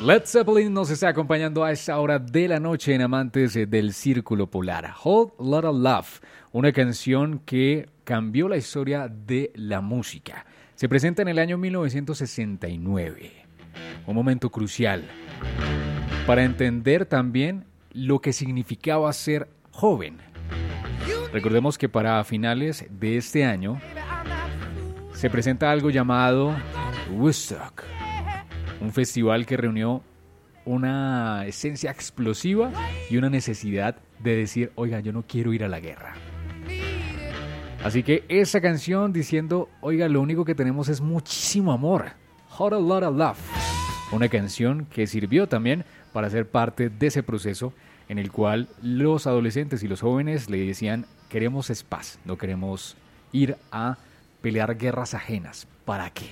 Led Zeppelin nos está acompañando a esta hora de la noche en Amantes del Círculo Polar. Whole Lotta Love, una canción que cambió la historia de la música. Se presenta en el año 1969, un momento crucial para entender también lo que significaba ser joven. Recordemos que para finales de este año se presenta algo llamado Woodstock, un festival que reunió una esencia explosiva y una necesidad de decir, oiga, yo no quiero ir a la guerra. Así que esa canción diciendo, oiga, lo único que tenemos es muchísimo amor. Whole Lotta Love. Una canción que sirvió también para ser parte de ese proceso en el cual los adolescentes y los jóvenes le decían, queremos es paz, no queremos ir a pelear guerras ajenas. ¿Para qué?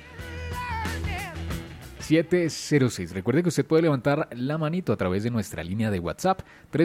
706. Recuerde que usted puede levantar la manito a través de nuestra línea de WhatsApp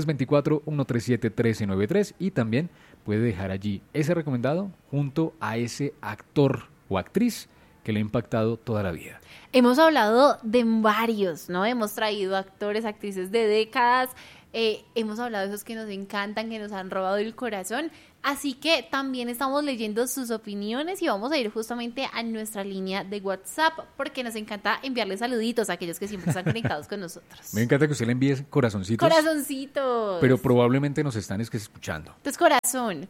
324-137-1393 y también puede dejar allí ese recomendado junto a ese actor o actriz que le ha impactado toda la vida. Hemos hablado de varios, ¿no? Hemos traído actores, actrices de décadas, hemos hablado de esos que nos encantan, que nos han robado el corazón, así que también estamos leyendo sus opiniones y vamos a ir justamente a nuestra línea de WhatsApp porque nos encanta enviarles saluditos a aquellos que siempre están conectados con nosotros. Me encanta que usted le envíe corazoncitos. Corazoncitos. Pero probablemente nos están escuchando. Entonces corazón.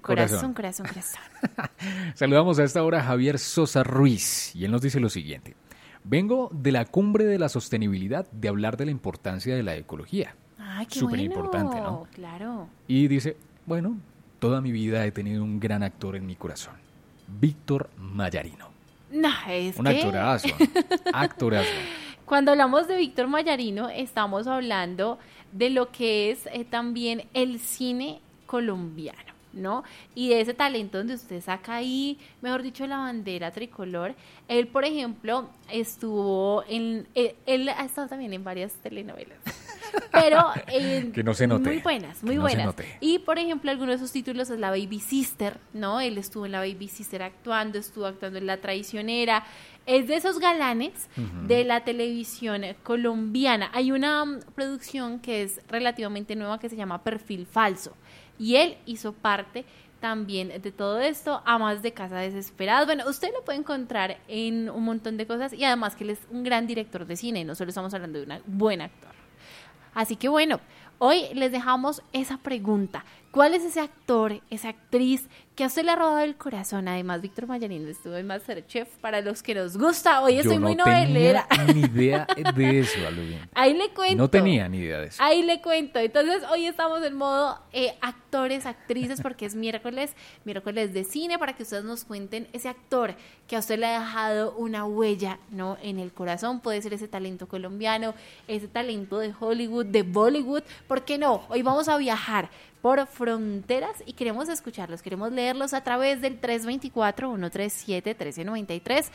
Saludamos a esta hora a Javier Sosa Ruiz y él nos dice lo siguiente. Vengo de la cumbre de la sostenibilidad de hablar de la importancia de la ecología. Ay, qué Súper bueno. importante, ¿no? Claro. Y dice, bueno, toda mi vida he tenido un gran actor en mi corazón. Víctor Mayarino. No, es un que... actorazo. Cuando hablamos de Víctor Mayarino, estamos hablando de lo que es también el cine colombiano, ¿no? Y de ese talento donde usted saca ahí, mejor dicho, la bandera tricolor. Él, por ejemplo, estuvo él ha estado también en varias telenovelas. Pero que no se note. Muy buenas. Y por ejemplo, alguno de sus títulos es La Baby Sister, ¿no? Él estuvo en La Baby Sister estuvo actuando en La Traicionera. Es de esos galanes de la televisión colombiana. Hay una producción que es relativamente nueva que se llama Perfil Falso. Y él hizo parte también de todo esto, Amas de Casa Desesperadas. Bueno, usted lo puede encontrar en un montón de cosas y además que él es un gran director de cine, no solo estamos hablando de un buen actor. Así que bueno, hoy les dejamos esa pregunta. ¿Cuál es ese actor, esa actriz que a usted le ha robado el corazón? Además, Víctor Mayarino estuvo en MasterChef para los que nos gusta. Hoy estoy muy novelera. Yo no tenía ni idea de eso, Alubín. Ahí le cuento. No tenía ni idea de eso. Ahí le cuento. Entonces, hoy estamos en modo actores, actrices, porque es miércoles de cine, para que ustedes nos cuenten ese actor que a usted le ha dejado una huella, ¿no? En el corazón. Puede ser ese talento colombiano, ese talento de Hollywood, de Bollywood. ¿Por qué no? Hoy vamos a viajar por fronteras y queremos escucharlos, queremos leerlos a través del 324-137-1393,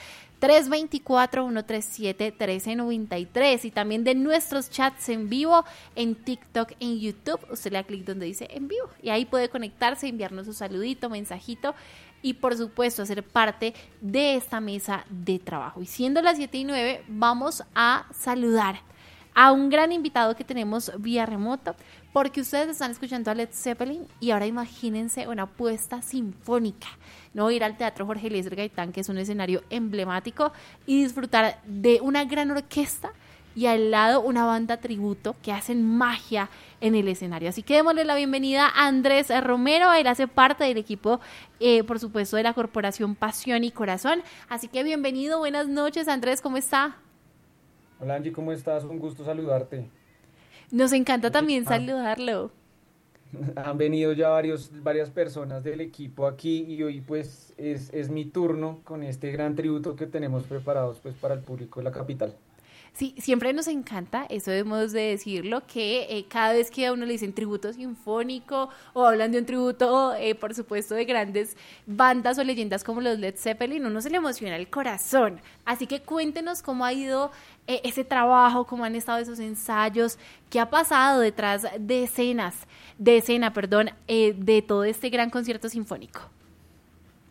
324-137-1393 y también de nuestros chats en vivo en TikTok, en YouTube. Usted le da clic donde dice en vivo y ahí puede conectarse, enviarnos un saludito, mensajito y por supuesto hacer parte de esta mesa de trabajo. Y siendo las 7:09, vamos a saludar a un gran invitado que tenemos vía remoto, porque ustedes están escuchando a Led Zeppelin y ahora imagínense una puesta sinfónica, ¿no? Ir al Teatro Jorge Eliezer Gaitán, que es un escenario emblemático, y disfrutar de una gran orquesta y al lado una banda tributo que hacen magia en el escenario. Así que démosle la bienvenida a Andrés Romero. Él hace parte del equipo, por supuesto, de la Corporación Pasión y Corazón. Así que bienvenido, buenas noches, Andrés, ¿cómo está? Hola Angie, ¿cómo estás? Un gusto saludarte. Nos encanta también saludarlo. Han venido ya varias personas del equipo aquí y hoy pues es mi turno con este gran tributo que tenemos preparados pues para el público de la capital. Sí, siempre nos encanta, eso debemos de decirlo, que cada vez que a uno le dicen tributo sinfónico o hablan de un tributo, por supuesto, de grandes bandas o leyendas como los Led Zeppelin, uno se le emociona el corazón. Así que cuéntenos cómo ha ido ese trabajo, cómo han estado esos ensayos, qué ha pasado detrás de de todo este gran concierto sinfónico.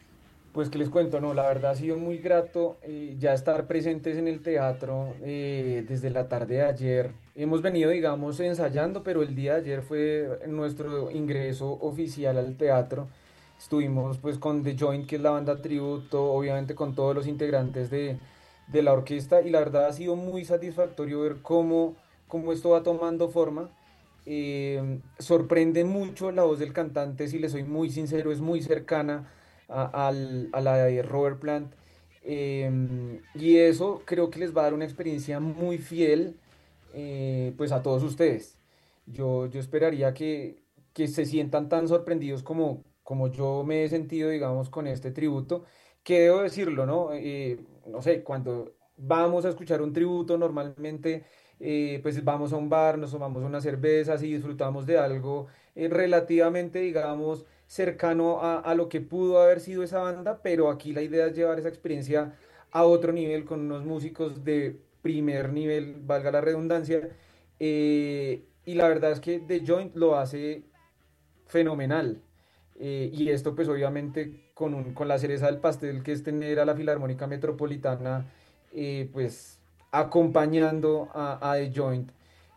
Pues que les cuento, no, la verdad ha sido muy grato ya estar presentes en el teatro desde la tarde de ayer. Hemos venido, digamos, ensayando, pero el día de ayer fue nuestro ingreso oficial al teatro. Estuvimos pues con The Joint, que es la banda tributo, obviamente con todos los integrantes de la orquesta y la verdad ha sido muy satisfactorio ver cómo esto va tomando forma. Sorprende mucho la voz del cantante, si le soy muy sincero, es muy cercana a la de Robert Plant. Y eso creo que les va a dar una experiencia muy fiel pues a todos ustedes. Yo esperaría que se sientan tan sorprendidos como yo me he sentido, digamos, con este tributo, que debo decirlo, ¿no? No sé, cuando vamos a escuchar un tributo, normalmente pues vamos a un bar, nos tomamos unas cervezas y disfrutamos de algo relativamente, digamos, cercano a lo que pudo haber sido esa banda, pero aquí la idea es llevar esa experiencia a otro nivel con unos músicos de primer nivel, valga la redundancia, y la verdad es que The Joint lo hace fenomenal. Y esto pues obviamente con la cereza del pastel que es tener a la Filarmónica Metropolitana pues acompañando a The Joint.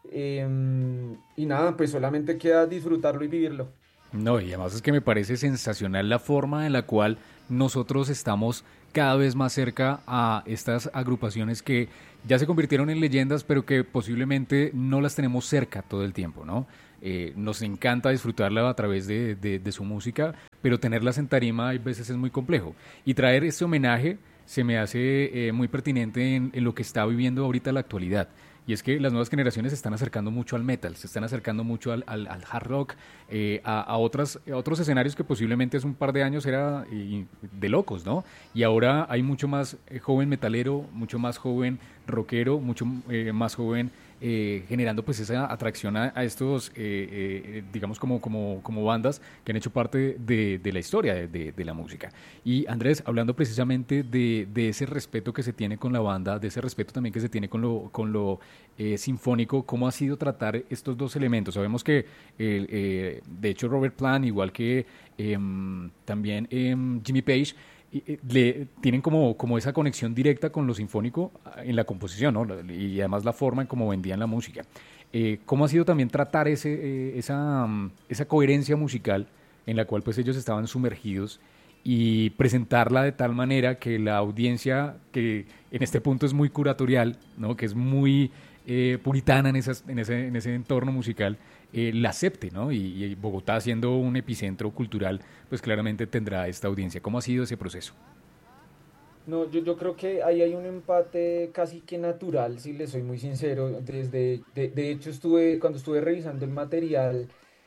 Y nada, pues solamente queda disfrutarlo y vivirlo. No, y además es que me parece sensacional la forma en la cual nosotros estamos cada vez más cerca a estas agrupaciones que ya se convirtieron en leyendas, pero que posiblemente no las tenemos cerca todo el tiempo, ¿no? Nos encanta disfrutarla a través de su música, pero tenerlas en tarima a veces es muy complejo. Y traer este homenaje se me hace muy pertinente en lo que está viviendo ahorita la actualidad. Y es que las nuevas generaciones se están acercando mucho al metal, se están acercando mucho al hard rock, a otros escenarios que posiblemente hace un par de años era de locos, ¿no? Y ahora hay mucho más joven metalero, mucho más joven rockero, mucho más joven generando pues esa atracción a estos, digamos, como bandas que han hecho parte de la historia de la música. Y Andrés, hablando precisamente de ese respeto que se tiene con la banda, de ese respeto también que se tiene con lo sinfónico, ¿cómo ha sido tratar estos dos elementos? Sabemos que, de hecho, Robert Plant, igual que también Jimmy Page, le tienen como esa conexión directa con lo sinfónico en la composición, ¿no? Y además la forma en cómo vendían la música. ¿Cómo ha sido también tratar esa coherencia musical en la cual pues ellos estaban sumergidos y presentarla de tal manera que la audiencia, que en este punto es muy curatorial, ¿no? Que es muy puritana en ese entorno musical, la acepte, ¿no? Y Bogotá, siendo un epicentro cultural, pues claramente tendrá esta audiencia. ¿Cómo ha sido ese proceso? No, yo creo que ahí hay un empate casi que natural, si les soy muy sincero. De hecho, cuando estuve revisando el material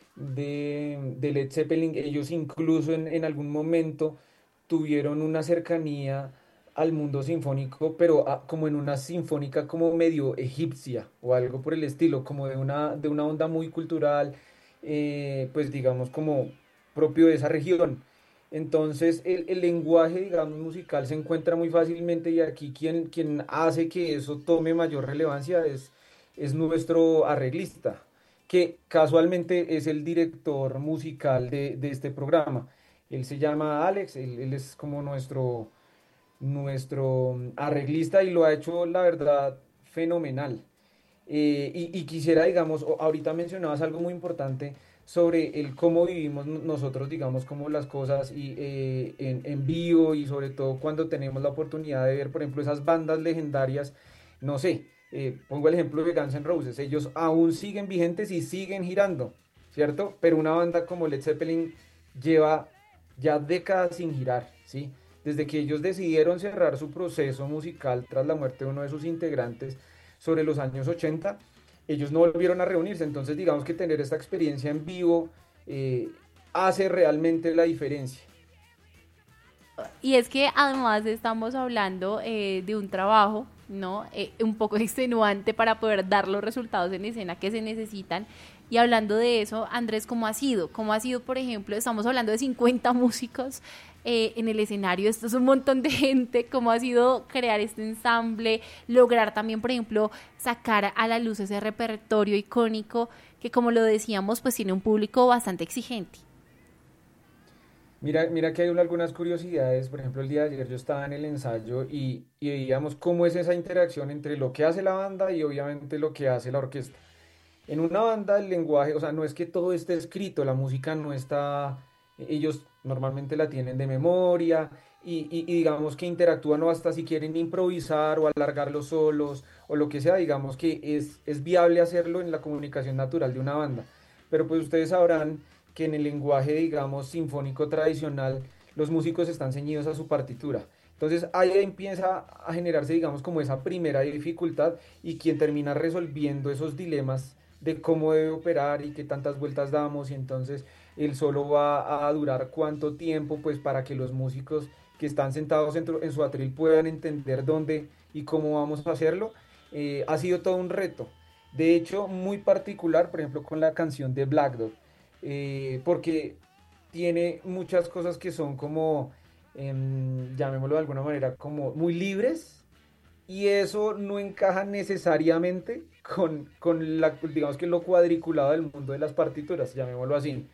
de Led Zeppelin, ellos incluso en algún momento tuvieron una cercanía al mundo sinfónico, pero como en una sinfónica como medio egipcia o algo por el estilo, como de una onda muy cultural, pues digamos como propio de esa región. Entonces el lenguaje, digamos, musical se encuentra muy fácilmente y aquí quien hace que eso tome mayor relevancia es nuestro arreglista, que casualmente es el director musical de este programa. Él se llama Alex, él es como nuestro arreglista y lo ha hecho, la verdad, fenomenal. Y quisiera, digamos, ahorita mencionabas algo muy importante sobre el cómo vivimos nosotros, digamos, como las cosas y, en vivo y sobre todo cuando tenemos la oportunidad de ver, por ejemplo, esas bandas legendarias, no sé, pongo el ejemplo de Guns N' Roses, ellos aún siguen vigentes y siguen girando, ¿cierto? Pero una banda como Led Zeppelin lleva ya décadas sin girar, ¿sí? Desde que ellos decidieron cerrar su proceso musical tras la muerte de uno de sus integrantes sobre los años 80, ellos no volvieron a reunirse. Entonces, digamos que tener esta experiencia en vivo hace realmente la diferencia. Y es que además estamos hablando de un trabajo, ¿no? Un poco extenuante para poder dar los resultados en escena que se necesitan. Y hablando de eso, Andrés, ¿cómo ha sido? ¿Cómo ha sido, por ejemplo, estamos hablando de 50 músicos en el escenario, esto es un montón de gente, ¿cómo ha sido crear este ensamble, lograr también, por ejemplo, sacar a la luz ese repertorio icónico que, como lo decíamos, pues tiene un público bastante exigente? Mira que hay algunas curiosidades. Por ejemplo, el día de ayer yo estaba en el ensayo y veíamos cómo es esa interacción entre lo que hace la banda y obviamente lo que hace la orquesta. En una banda el lenguaje, o sea, no es que todo esté escrito, la música no está, ellos normalmente la tienen de memoria y digamos que interactúan o hasta si quieren improvisar o alargar los solos o lo que sea, digamos que es viable hacerlo en la comunicación natural de una banda. Pero pues ustedes sabrán que en el lenguaje, digamos, sinfónico tradicional, los músicos están ceñidos a su partitura. Entonces ahí empieza a generarse, digamos, como esa primera dificultad y quien termina resolviendo esos dilemas de cómo debe operar y qué tantas vueltas damos y entonces el solo va a durar cuánto tiempo, pues para que los músicos que están sentados en su atril puedan entender dónde y cómo vamos a hacerlo. Ha sido todo un reto. De hecho, muy particular, por ejemplo, con la canción de Black Dog, porque tiene muchas cosas que son como, llamémoslo de alguna manera, como muy libres y eso no encaja necesariamente con digamos que lo cuadriculado del mundo de las partituras, llamémoslo así.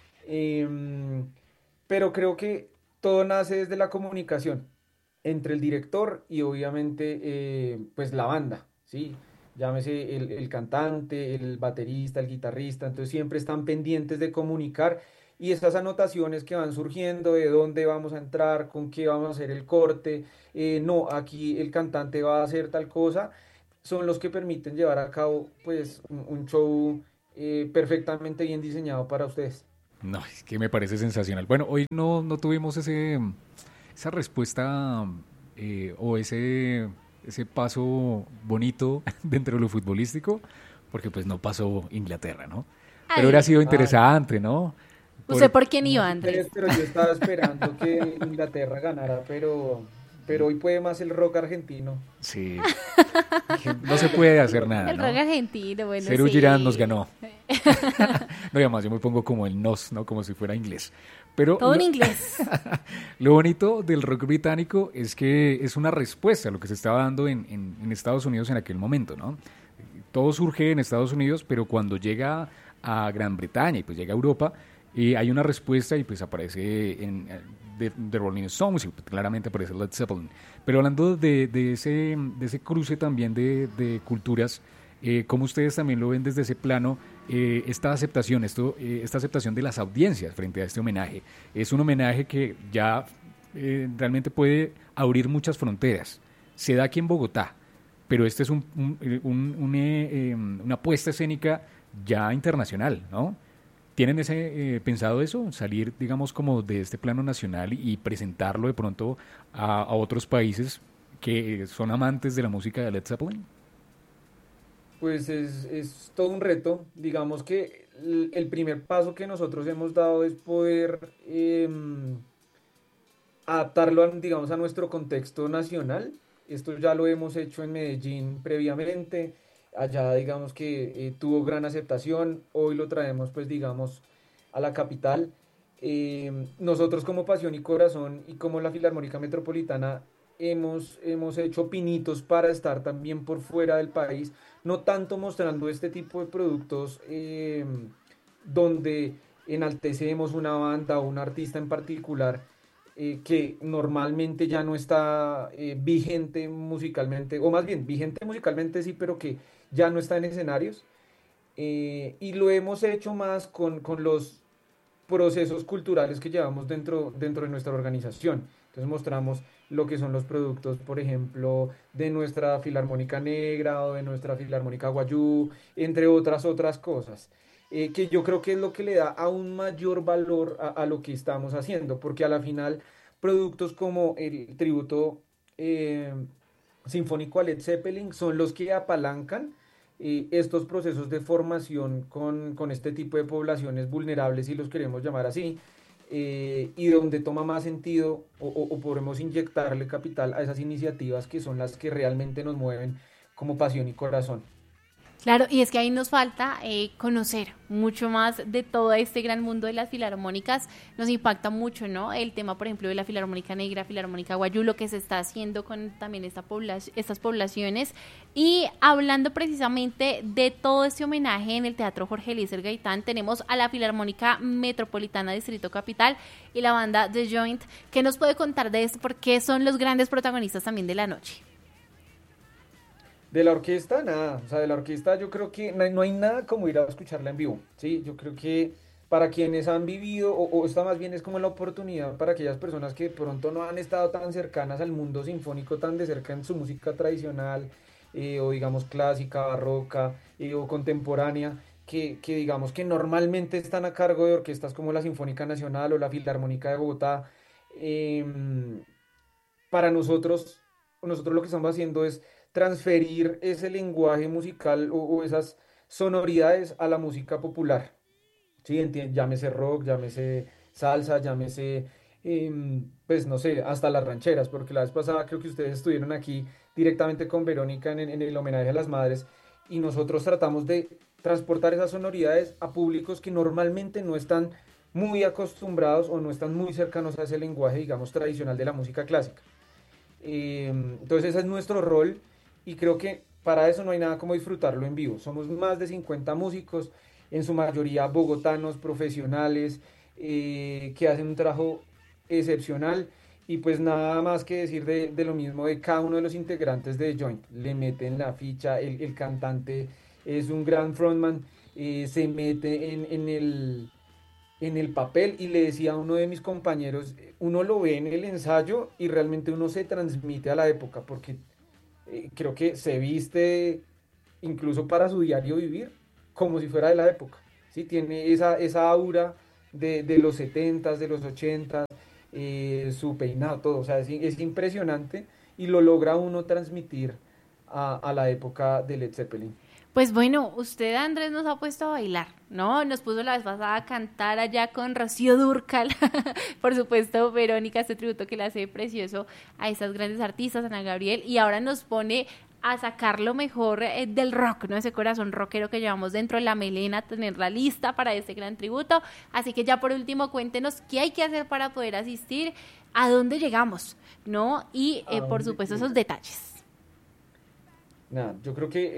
Em, pero creo que todo nace desde la comunicación entre el director y obviamente pues la banda, ¿sí? Llámese el cantante, el baterista, el guitarrista, entonces siempre están pendientes de comunicar y esas anotaciones que van surgiendo de dónde vamos a entrar, con qué vamos a hacer el corte, no, aquí el cantante va a hacer tal cosa, son los que permiten llevar a cabo pues un show perfectamente bien diseñado para ustedes. No, es que me parece sensacional. Bueno, hoy no tuvimos esa respuesta o ese paso bonito dentro de lo futbolístico, porque pues no pasó Inglaterra, ¿no? Pero hubiera Ay, sido Ay, interesante, ¿no? ¿usted Por- por quién no iba, sé Andrés? ustedes, pero yo estaba esperando que Inglaterra ganara, pero hoy puede más el rock argentino. sí, no se puede hacer nada, El rock ¿no? argentino, bueno, Serú Girán nos sí. ganó. No, y además yo me pongo como el nos, ¿no? Como si fuera inglés. Pero Todo en inglés. lo bonito del rock británico es que es una respuesta a lo que se estaba dando en Estados Unidos en aquel momento, ¿no? Todo surge en Estados Unidos, pero cuando llega a Gran Bretaña y pues llega a Europa, hay una respuesta y pues aparece en The Rolling Stones y pues, claramente aparece Led Zeppelin. Pero hablando de ese cruce también de culturas, ¿cómo ustedes también lo ven desde ese plano? Esta aceptación, esta aceptación de las audiencias frente a este homenaje. Es un homenaje que ya realmente puede abrir muchas fronteras. Se da aquí en Bogotá, pero este es una puesta escénica ya internacional, ¿no? ¿Tienen pensado eso? Salir, digamos, como de este plano nacional y presentarlo de pronto a otros países que son amantes de la música de Led Zeppelin. Pues es todo un reto. Digamos que el primer paso que nosotros hemos dado es poder adaptarlo, digamos, a nuestro contexto nacional. Esto ya lo hemos hecho en Medellín previamente. Allá, digamos que tuvo gran aceptación. Hoy lo traemos, pues, digamos, a la capital. Nosotros como Pasión y Corazón y como la Filarmónica Metropolitana hemos hecho pinitos para estar también por fuera del país, no tanto mostrando este tipo de productos donde enaltecemos una banda o un artista en particular que normalmente ya no está vigente musicalmente, o más bien vigente musicalmente sí, pero que ya no está en escenarios. Y lo hemos hecho más con los procesos culturales que llevamos dentro de nuestra organización. Entonces mostramos lo que son los productos, por ejemplo, de nuestra Filarmónica Negra o de nuestra Filarmónica Guayú, entre otras cosas, que yo creo que es lo que le da aún mayor valor a lo que estamos haciendo, porque a la final productos como el tributo eh, sinfónico a Led Zeppelin son los que apalancan estos procesos de formación con este tipo de poblaciones vulnerables, si los queremos llamar así, y donde toma más sentido o podemos inyectarle capital a esas iniciativas que son las que realmente nos mueven como pasión y corazón. Claro, y es que ahí nos falta conocer mucho más de todo este gran mundo de las filarmónicas. Nos impacta mucho, ¿no? El tema, por ejemplo, de la Filarmónica Negra, Filarmónica Guayú, lo que se está haciendo con también estas poblaciones. Y hablando precisamente de todo este homenaje en el Teatro Jorge Eliezer Gaitán, tenemos a la Filarmónica Metropolitana Distrito Capital y la banda The Joint. ¿Qué nos puede contar de esto? Porque son los grandes protagonistas también de la noche. De la orquesta, nada. O sea, de la orquesta yo creo que no hay nada como ir a escucharla en vivo, ¿sí? Yo creo que para quienes han vivido, o esta más bien es como la oportunidad para aquellas personas que de pronto no han estado tan cercanas al mundo sinfónico, tan de cerca en su música tradicional, o digamos clásica, barroca, o contemporánea, que digamos que normalmente están a cargo de orquestas como la Sinfónica Nacional o la Filarmónica de Bogotá. em, para nosotros lo que estamos haciendo es transferir ese lenguaje musical o esas sonoridades a la música popular. Sí, llámese rock, llámese salsa, llámese, pues no sé, hasta las rancheras, porque la vez pasada creo que ustedes estuvieron aquí directamente con Verónica en el homenaje a las madres y nosotros tratamos de transportar esas sonoridades a públicos que normalmente no están muy acostumbrados o no están muy cercanos a ese lenguaje, digamos, tradicional de la música clásica. Entonces ese es nuestro rol y creo que para eso no hay nada como disfrutarlo en vivo. Somos más de 50 músicos, en su mayoría bogotanos, profesionales, que hacen un trabajo excepcional y pues nada más que decir de lo mismo de cada uno de los integrantes de The Joint. Le meten la ficha, el cantante es un gran frontman, se mete en el papel y le decía a uno de mis compañeros, uno lo ve en el ensayo y realmente uno se transmite a la época porque creo que se viste incluso para su diario vivir como si fuera de la época, ¿sí? Tiene esa aura de los 70s, de los 80s, su peinado, todo, o sea, es impresionante y lo logra uno transmitir a la época de Led Zeppelin. Pues bueno, usted Andrés nos ha puesto a bailar, ¿no? Nos puso la vez pasada a cantar allá con Rocío Dúrcal, por supuesto, Verónica, este tributo que le hace precioso a esas grandes artistas, Ana Gabriel, y ahora nos pone a sacar lo mejor del rock, ¿no? Ese corazón rockero que llevamos dentro de la melena, tenerla lista para este gran tributo. Así que ya por último, cuéntenos qué hay que hacer para poder asistir, a dónde llegamos, ¿no? Y ¿A por dónde supuesto esos llega? detalles. Nada, yo creo que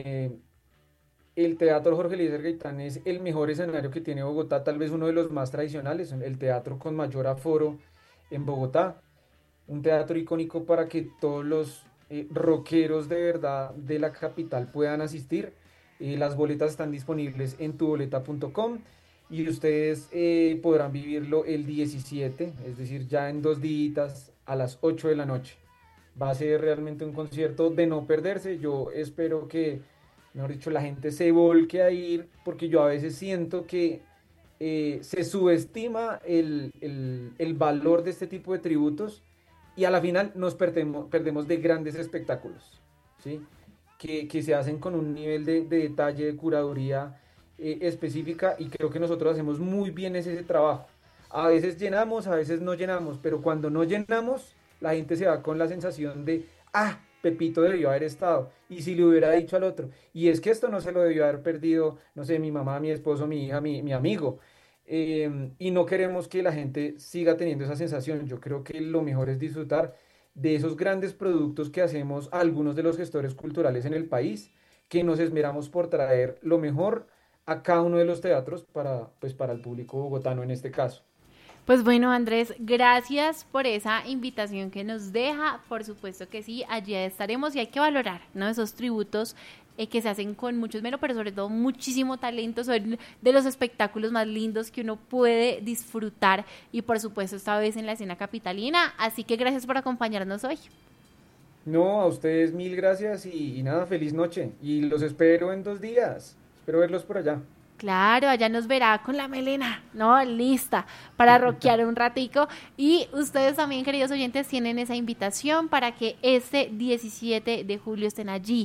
el Teatro Jorge Eliezer Gaitán es el mejor escenario que tiene Bogotá, tal vez uno de los más tradicionales, el teatro con mayor aforo en Bogotá, un teatro icónico para que todos los rockeros de verdad de la capital puedan asistir. Las boletas están disponibles en tuboleta.com y ustedes podrán vivirlo el 17, es decir, ya en 2 días a las 8 de la noche. Va a ser realmente un concierto de no perderse. Yo espero que, mejor dicho, la gente se volque a ir, porque yo a veces siento que se subestima el valor de este tipo de tributos y a la final nos perdemos de grandes espectáculos, ¿sí? Que se hacen con un nivel de detalle, de curaduría específica y creo que nosotros hacemos muy bien ese trabajo. A veces llenamos, a veces no llenamos, pero cuando no llenamos la gente se va con la sensación de, ah, Pepito debió haber estado, y si le hubiera dicho al otro, y es que esto no se lo debió haber perdido, no sé, mi mamá, mi esposo, mi hija, mi amigo, y no queremos que la gente siga teniendo esa sensación. Yo creo que lo mejor es disfrutar de esos grandes productos que hacemos algunos de los gestores culturales en el país, que nos esmeramos por traer lo mejor a cada uno de los teatros para, pues, para el público bogotano en este caso. Pues bueno, Andrés, gracias por esa invitación que nos deja. Por supuesto que sí, allí estaremos y hay que valorar, ¿no? Esos tributos que se hacen con mucho esmero, pero sobre todo muchísimo talento. Son de los espectáculos más lindos que uno puede disfrutar y por supuesto esta vez en la escena capitalina. Así que gracias por acompañarnos hoy. No, a ustedes mil gracias y nada, feliz noche. Y los espero en 2 días. Espero verlos por allá. Claro, allá nos verá con la melena, ¿no? Lista para rockear un ratico. Y ustedes también, queridos oyentes, tienen esa invitación para que este 17 de julio estén allí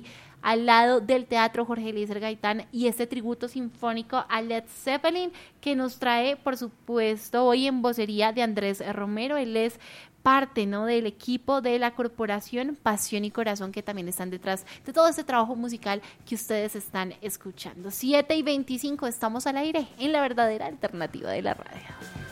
al lado del Teatro Jorge Eliezer Gaitán y este tributo sinfónico a Led Zeppelin que nos trae, por supuesto, hoy en vocería de Andrés Romero. Él es parte, ¿no?, del equipo de la corporación Pasión y Corazón, que también están detrás de todo este trabajo musical que ustedes están escuchando. 7:25, estamos al aire en la verdadera alternativa de la radio.